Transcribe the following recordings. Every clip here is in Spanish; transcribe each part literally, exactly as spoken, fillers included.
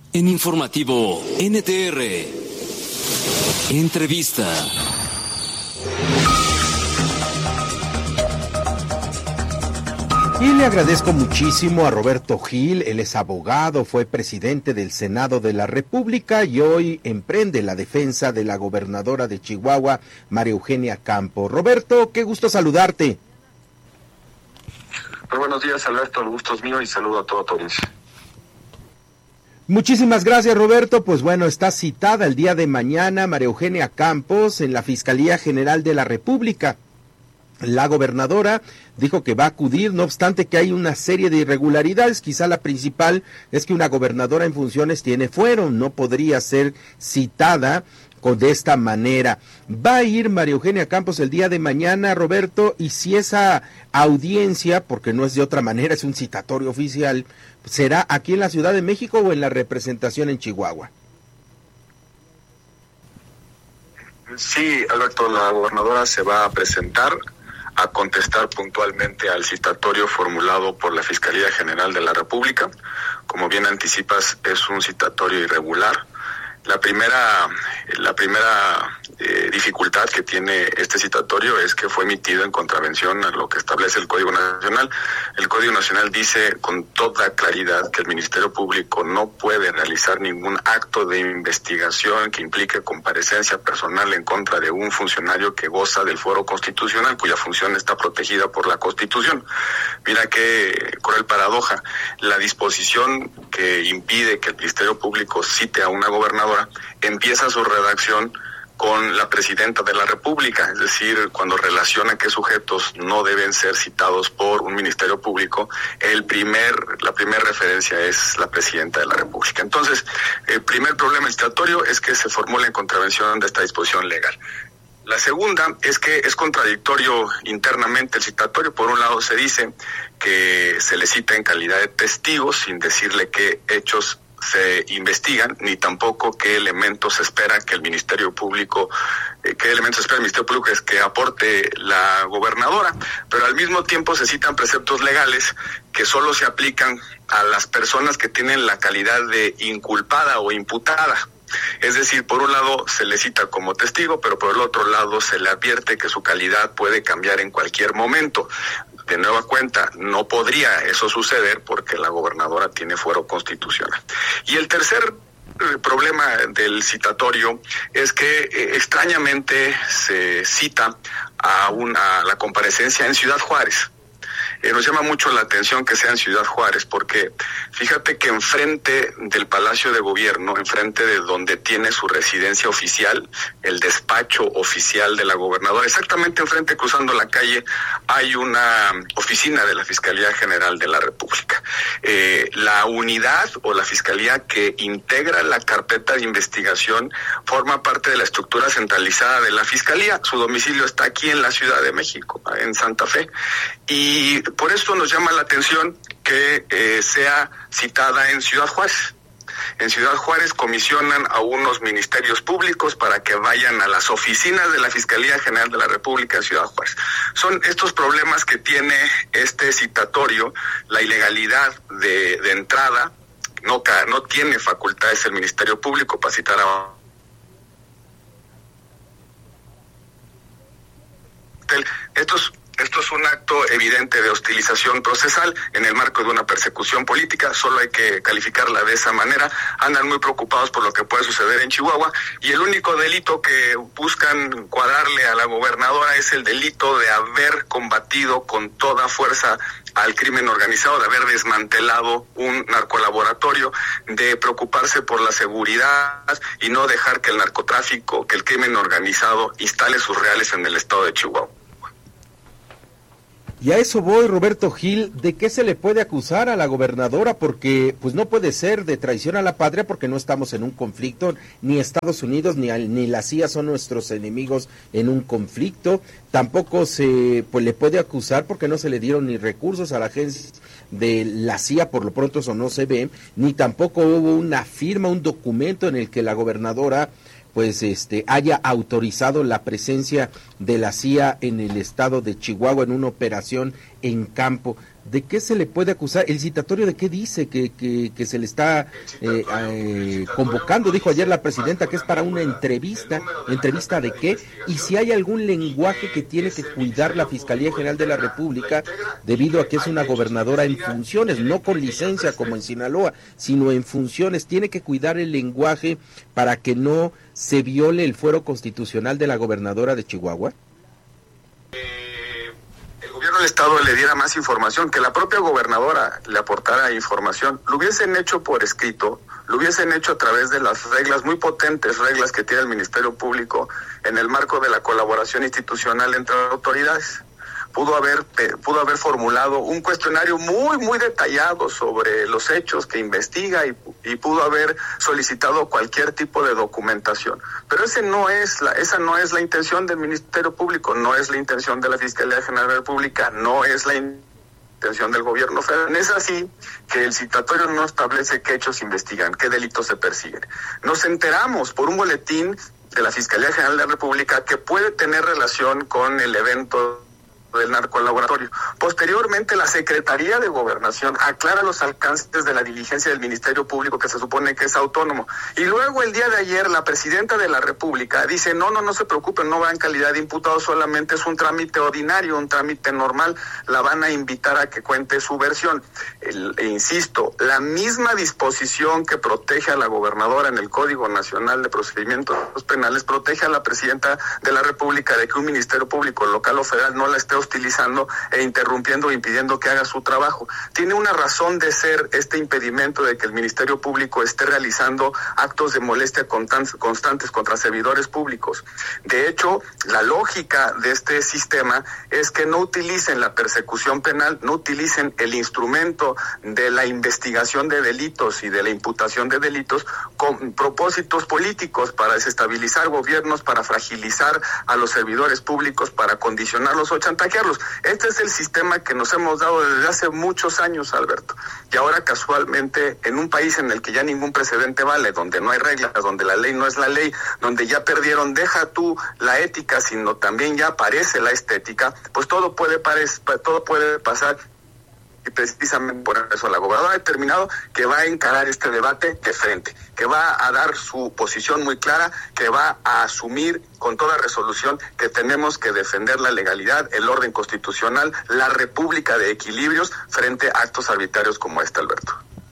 En Informativo N T R, entrevista. Y le agradezco muchísimo a Roberto Gil. Él es abogado, fue presidente del Senado de la República y hoy emprende la defensa de la gobernadora de Chihuahua, María Eugenia Campos. Roberto, qué gusto saludarte. Muy buenos días, Alberto, el gusto es mío y saludo a toda tu audiencia. Muchísimas gracias, Roberto. Pues bueno, está citada el día de mañana María Eugenia Campos en la Fiscalía General de la República. La gobernadora dijo que va a acudir, no obstante que hay una serie de irregularidades. Quizá la principal es que una gobernadora en funciones tiene fuero, no podría ser citada con, de esta manera. Va a ir María Eugenia Campos el día de mañana, Roberto, y si esa audiencia, porque no es de otra manera, es un citatorio oficial, ¿será aquí en la Ciudad de México o en la representación en Chihuahua? Sí, Alberto, la gobernadora se va a presentar a contestar puntualmente al citatorio formulado por la Fiscalía General de la República. Como bien anticipas, es un citatorio irregular. La primera, la primera eh, dificultad que tiene este citatorio es que fue emitido en contravención a lo que establece el Código Nacional. El Código Nacional dice con toda claridad que el Ministerio Público no puede realizar ningún acto de investigación que implique comparecencia personal en contra de un funcionario que goza del fuero constitucional, cuya función está protegida por la Constitución. Mira qué cruel paradoja. La disposición que impide que el Ministerio Público cite a una gobernadora empieza su redacción con la presidenta de la República, es decir, cuando relaciona qué sujetos no deben ser citados por un ministerio público, el primer, la primera referencia es la presidenta de la República. Entonces, el primer problema citatorio es que se formula en contravención de esta disposición legal. La segunda es que es contradictorio internamente el citatorio. Por un lado se dice que se le cita en calidad de testigo sin decirle qué hechos se investigan, ni tampoco qué elementos espera que el Ministerio Público, eh, qué elementos espera el Ministerio Público es que aporte la gobernadora, pero al mismo tiempo se citan preceptos legales que solo se aplican a las personas que tienen la calidad de inculpada o imputada. Es decir, por un lado se le cita como testigo, pero por el otro lado se le advierte que su calidad puede cambiar en cualquier momento. De nueva cuenta, no podría eso suceder porque la gobernadora tiene fuero constitucional. Y el tercer problema del citatorio es que eh, extrañamente se cita a, una, a la comparecencia en Ciudad Juárez. Eh, nos llama mucho la atención que sea en Ciudad Juárez, porque fíjate que enfrente del Palacio de Gobierno, enfrente de donde tiene su residencia oficial, el despacho oficial de la gobernadora, exactamente enfrente, cruzando la calle, hay una oficina de la Fiscalía General de la República. Eh, la unidad o la fiscalía que integra la carpeta de investigación forma parte de la estructura centralizada de la Fiscalía. Su domicilio está aquí en la Ciudad de México, en Santa Fe, y por esto nos llama la atención que eh, sea citada en Ciudad Juárez. En Ciudad Juárez comisionan a unos ministerios públicos para que vayan a las oficinas de la Fiscalía General de la República en Ciudad Juárez. Son estos problemas que tiene este citatorio, la ilegalidad de, de entrada, no, no tiene facultades el Ministerio Público para citar a... Estos Esto es un acto evidente de hostilización procesal en el marco de una persecución política, solo hay que calificarla de esa manera. Andan muy preocupados por lo que puede suceder en Chihuahua y el único delito que buscan cuadrarle a la gobernadora es el delito de haber combatido con toda fuerza al crimen organizado, de haber desmantelado un narcolaboratorio, de preocuparse por la seguridad y no dejar que el narcotráfico, que el crimen organizado instale sus reales en el estado de Chihuahua. Y a eso voy, Roberto Gil, ¿de qué se le puede acusar a la gobernadora? Porque pues no puede ser de traición a la patria porque no estamos en un conflicto, ni Estados Unidos ni, ni la C I A son nuestros enemigos en un conflicto. Tampoco se pues le puede acusar porque no se le dieron ni recursos a la agencia de la C I A, por lo pronto eso no se ve, ni tampoco hubo una firma, un documento en el que la gobernadora pues este haya autorizado la presencia de la C I A en el estado de Chihuahua en una operación en campo. ¿de qué se le puede acusar? ¿El citatorio de qué dice que, que, que se le está eh, eh, convocando? Dijo ayer la presidenta que es para una entrevista. ¿Entrevista de qué? Y si hay algún lenguaje que tiene que cuidar la Fiscalía General de la República, debido a que es una gobernadora en funciones, no con licencia como en Sinaloa, sino en funciones, tiene que cuidar el lenguaje para que no se viole el fuero constitucional de la gobernadora de Chihuahua. El gobierno del estado le diera más información, que la propia gobernadora le aportara información, lo hubiesen hecho por escrito, lo hubiesen hecho a través de las reglas, muy potentes reglas que tiene el Ministerio Público en el marco de la colaboración institucional entre autoridades. Pudo haber, eh, pudo haber formulado un cuestionario muy, muy detallado sobre los hechos que investiga y, y pudo haber solicitado cualquier tipo de documentación. Pero ese no es la, esa no es la intención del Ministerio Público, no es la intención de la Fiscalía General de la República, no es la intención del gobierno federal. Es así que el citatorio no establece qué hechos investigan, qué delitos se persiguen. Nos enteramos por un boletín de la Fiscalía General de la República que puede tener relación con el evento del narcolaboratorio. Posteriormente, la Secretaría de Gobernación aclara los alcances de la diligencia del Ministerio Público, que se supone que es autónomo. Y luego, el día de ayer, la Presidenta de la República dice, no, no, no se preocupen, no va en calidad de imputado, solamente es un trámite ordinario, un trámite normal, la van a invitar a que cuente su versión. El, e insisto, la misma disposición que protege a la gobernadora en el Código Nacional de Procedimientos Penales protege a la Presidenta de la República de que un Ministerio Público local o federal no la esté hostilizando e interrumpiendo o impidiendo que haga su trabajo. Tiene una razón de ser este impedimento de que el Ministerio Público esté realizando actos de molestia constantes contra servidores públicos. De hecho, la lógica de este sistema es que no utilicen la persecución penal, no utilicen el instrumento de la investigación de delitos y de la imputación de delitos con propósitos políticos para desestabilizar gobiernos, para fragilizar a los servidores públicos, para condicionarlos o chantajearlos. Este es el sistema que nos hemos dado desde hace muchos años, Alberto. Y ahora, casualmente, en un país en el que ya ningún precedente vale, donde no hay reglas, donde la ley no es la ley, donde ya perdieron, deja tú la ética, sino también ya aparece la estética, pues todo puede, parec- todo puede pasar. Y precisamente por eso la gobernadora ha determinado que va a encarar este debate de frente, que va a dar su posición muy clara, que va a asumir con toda resolución que tenemos que defender la legalidad, el orden constitucional, la república de equilibrios frente a actos arbitrarios como este, Alberto.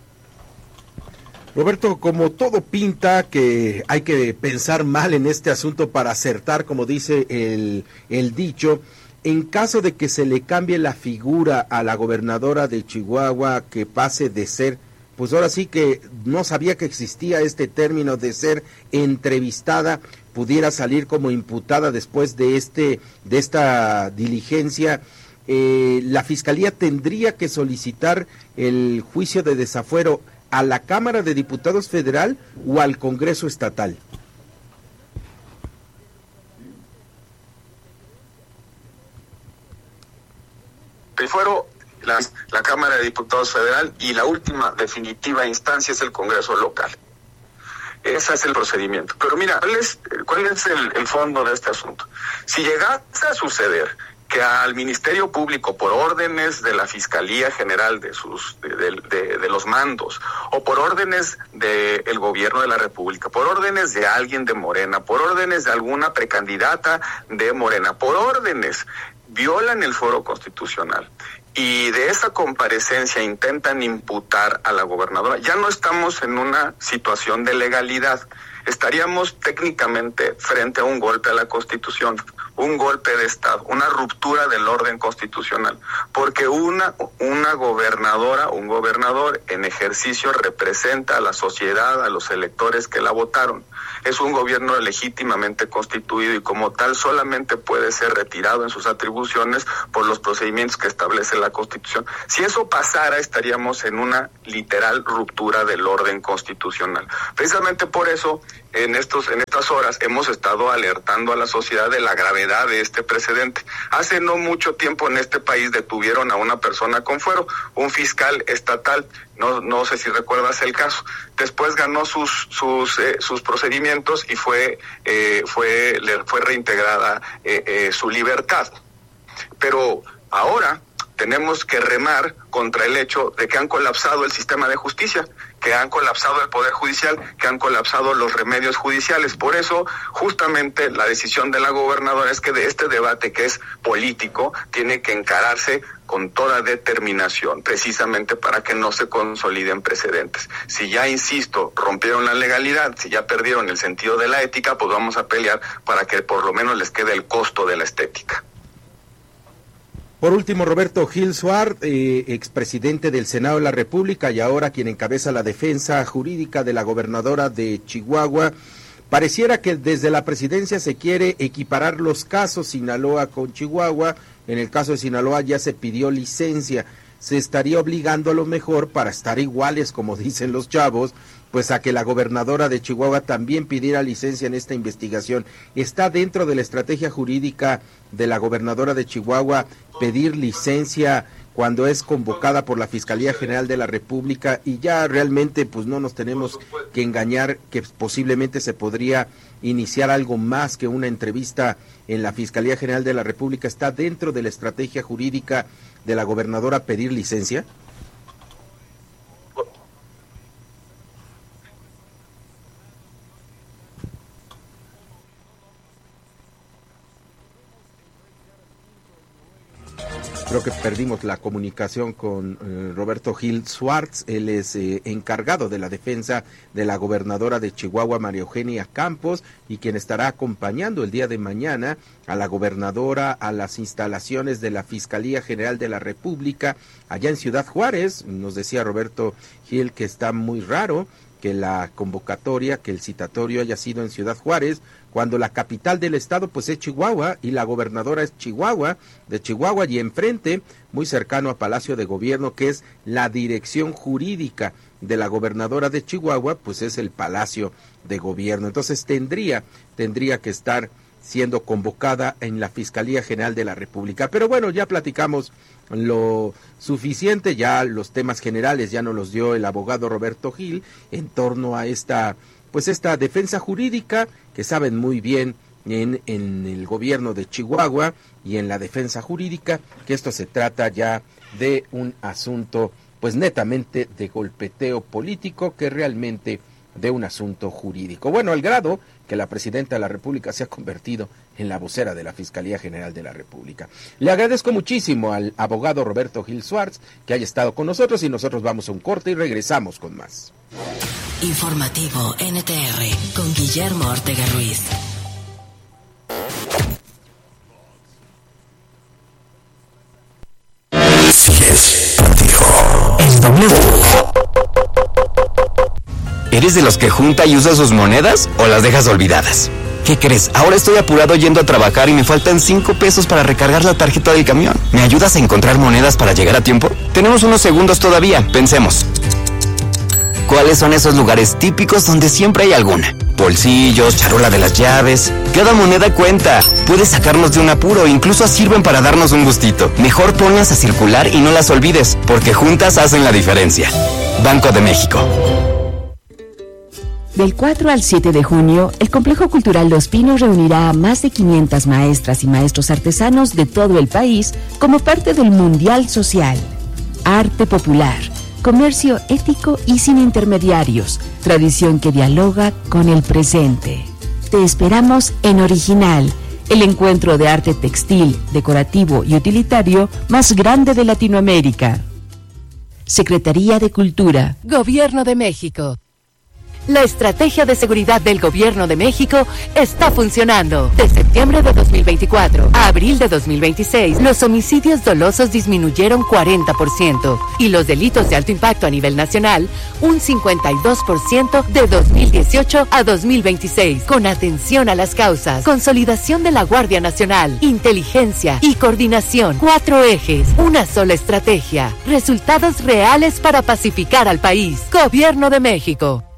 Roberto, como todo pinta que hay que pensar mal en este asunto para acertar, como dice el, el dicho, en caso de que se le cambie la figura a la gobernadora de Chihuahua, que pase de ser, pues ahora sí que no sabía que existía este término de ser entrevistada, pudiera salir como imputada después de este de esta diligencia, eh, la Fiscalía tendría que solicitar el juicio de desafuero a la Cámara de Diputados Federal o al Congreso Estatal. Primero la, la Cámara de Diputados Federal y la última definitiva instancia es el Congreso local. Ese es el procedimiento. Pero mira, ¿cuál es, cuál es el, el fondo de este asunto? Si llegase a suceder que al Ministerio Público, por órdenes de la Fiscalía General de sus de, de, de, de los mandos, o por órdenes del gobierno de la República, por órdenes de alguien de Morena, por órdenes de alguna precandidata de Morena, por órdenes, violan el foro constitucional y de esa comparecencia intentan imputar a la gobernadora, ya no estamos en una situación de legalidad, estaríamos técnicamente frente a un golpe a la Constitución, un golpe de Estado, una ruptura del orden constitucional, porque una, una gobernadora, un gobernador en ejercicio representa a la sociedad, a los electores que la votaron. Es un gobierno legítimamente constituido y como tal solamente puede ser retirado en sus atribuciones por los procedimientos que establece la Constitución. Si eso pasara, estaríamos en una literal ruptura del orden constitucional. Precisamente por eso, en estos, en estas horas, hemos estado alertando a la sociedad de la gravedad de este precedente. Hace no mucho tiempo en este país detuvieron a una persona con fuero, un fiscal estatal. No, no sé si recuerdas el caso. Después ganó sus sus eh, sus procedimientos y fue eh, fue le fue reintegrada eh, eh, su libertad. Pero ahora tenemos que remar contra el hecho de que han colapsado el sistema de justicia, que han colapsado el Poder Judicial, que han colapsado los remedios judiciales. Por eso, justamente, la decisión de la gobernadora es que de este debate que es político, tiene que encararse con toda determinación, precisamente para que no se consoliden precedentes. Si ya, insisto, rompieron la legalidad, si ya perdieron el sentido de la ética, pues vamos a pelear para que por lo menos les quede el costo de la estética. Por último, Roberto Gil Suárez, eh, expresidente del Senado de la República y ahora quien encabeza la defensa jurídica de la gobernadora de Chihuahua. Pareciera que desde la presidencia se quiere equiparar los casos Sinaloa con Chihuahua. En el caso de Sinaloa ya se pidió licencia. Se estaría obligando a lo mejor, para estar iguales, como dicen los chavos, pues a que la gobernadora de Chihuahua también pidiera licencia en esta investigación. ¿Está dentro de la estrategia jurídica de la gobernadora de Chihuahua pedir licencia cuando es convocada por la Fiscalía General de la República? Y ya realmente pues no nos tenemos que engañar que posiblemente se podría iniciar algo más que una entrevista en la Fiscalía General de la República. ¿Está dentro de la estrategia jurídica de la gobernadora pedir licencia? Creo que perdimos la comunicación con eh, Roberto Gil Suárez. Él es eh, encargado de la defensa de la gobernadora de Chihuahua, María Eugenia Campos, y quien estará acompañando el día de mañana a la gobernadora a las instalaciones de la Fiscalía General de la República allá en Ciudad Juárez. Nos decía Roberto Gil que está muy raro que la convocatoria, que el citatorio haya sido en Ciudad Juárez, cuando la capital del estado pues es Chihuahua y la gobernadora es Chihuahua, de Chihuahua, y enfrente, muy cercano a Palacio de Gobierno, que es la dirección jurídica de la gobernadora de Chihuahua, pues es el Palacio de Gobierno. Entonces tendría, tendría que estar siendo convocada en la Fiscalía General de la República. Pero bueno, ya platicamos lo suficiente, ya los temas generales ya nos los dio el abogado Roberto Gil en torno a esta, pues esta defensa jurídica que saben muy bien en, en el gobierno de Chihuahua y en la defensa jurídica, que esto se trata ya de un asunto pues netamente de golpeteo político que realmente de un asunto jurídico. Bueno, al grado que la presidenta de la República se ha convertido en la vocera de la Fiscalía General de la República. Le agradezco muchísimo al abogado Roberto Gil Suárez que haya estado con nosotros y nosotros vamos a un corte y regresamos con más. Informativo N T R con Guillermo Ortega Ruiz. Sigues contigo en W. ¿Eres de los que junta y usa sus monedas o las dejas olvidadas? ¿Qué crees? Ahora estoy apurado yendo a trabajar y me faltan cinco pesos para recargar la tarjeta del camión. ¿Me ayudas a encontrar monedas para llegar a tiempo? Tenemos unos segundos todavía, pensemos. ¿Cuáles son esos lugares típicos donde siempre hay alguna? Bolsillos, charola de las llaves. Cada moneda cuenta. Puede sacarnos de un apuro, incluso sirven para darnos un gustito. Mejor ponlas a circular y no las olvides, porque juntas hacen la diferencia. Banco de México. Del cuatro al siete de junio, el Complejo Cultural Los Pinos reunirá a más de quinientas maestras y maestros artesanos de todo el país como parte del Mundial Social. Arte popular, comercio ético y sin intermediarios, tradición que dialoga con el presente. Te esperamos en Original, el encuentro de arte textil, decorativo y utilitario más grande de Latinoamérica. Secretaría de Cultura, Gobierno de México. La estrategia de seguridad del Gobierno de México está funcionando. De septiembre de dos mil veinticuatro a abril de dos mil veintiséis, los homicidios dolosos disminuyeron cuarenta por ciento y los delitos de alto impacto a nivel nacional un cincuenta y dos por ciento de dos mil dieciocho a dos mil veintiséis. Con atención a las causas, consolidación de la Guardia Nacional, inteligencia y coordinación. Cuatro ejes, una sola estrategia. Resultados reales para pacificar al país. Gobierno de México.